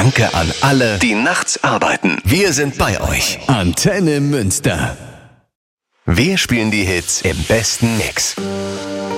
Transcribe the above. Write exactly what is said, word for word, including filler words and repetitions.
Danke an alle, die nachts arbeiten. Wir sind bei euch. Antenne Münster. Wir spielen die Hits im besten Mix.